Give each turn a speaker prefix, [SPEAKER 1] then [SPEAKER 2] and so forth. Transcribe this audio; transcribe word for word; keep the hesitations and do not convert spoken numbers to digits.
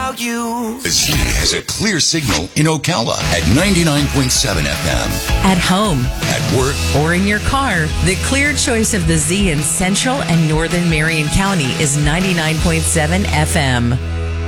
[SPEAKER 1] without you.
[SPEAKER 2] The Z has a clear signal in Ocala at ninety-nine point seven F M.
[SPEAKER 3] At home,
[SPEAKER 2] At work,
[SPEAKER 3] or in your car, the clear choice of the Z in Central and Northern Marion County is ninety-nine point seven F M.